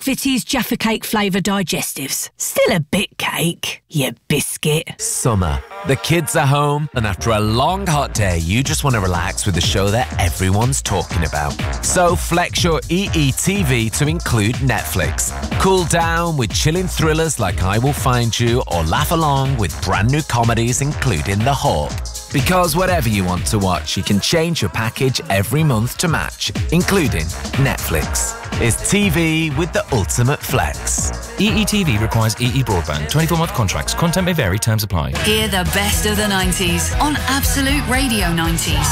McVitie's Jaffa Cake flavour digestives. Still a bit cake, you biscuit. Summer. The kids are home, and after a long hot day, you just want to relax with a show that everyone's talking about. So flex your EETV to include Netflix. Cool down with chilling thrillers like I Will Find You, or laugh along with brand new comedies including The Hawk. Because whatever you want to watch, you can change your package every month to match, including Netflix. It's TV with the ultimate flex. EETV requires EE broadband. 24-month contracts. Content may vary. Terms apply. Hear the best of the 90s on Absolute Radio 90s.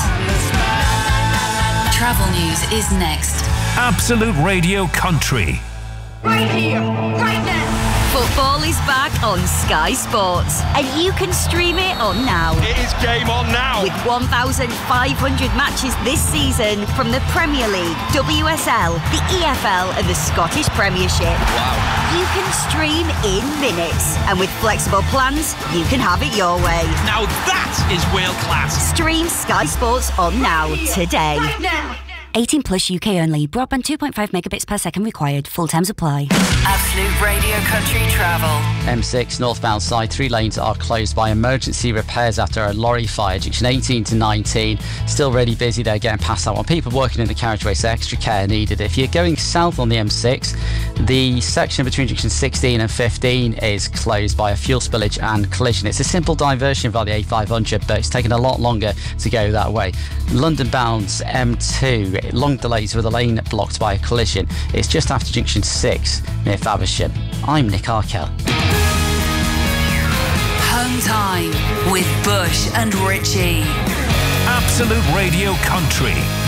Travel news is next. Absolute Radio Country. Right here, right now. Football is back on Sky Sports, and you can stream it on now. It is game on now. With 1,500 matches this season from the Premier League, WSL, the EFL and the Scottish Premiership. Wow. You can stream in minutes, and with flexible plans, you can have it your way. Now that is world class. Stream Sky Sports on now, today. Right now. 18 plus UK only. Broadband 2.5 megabits per second required. Full terms apply. Absolute Radio Country Travel. M6 northbound side, 3 lanes are closed by emergency repairs after a lorry fire. Junction 18 to 19, still really busy there getting past that one. People working in the carriageway, so extra care needed. If you're going south on the M6, the section between junction 16 and 15 is closed by a fuel spillage and collision. It's a simple diversion via the A500, but it's taken a lot longer to go that way. London bound M2, long delays with a lane blocked by a collision. It's just after junction 6 near Faversham. I'm Nick Arkell. Home time with Bush and Richie. Absolute Radio Country.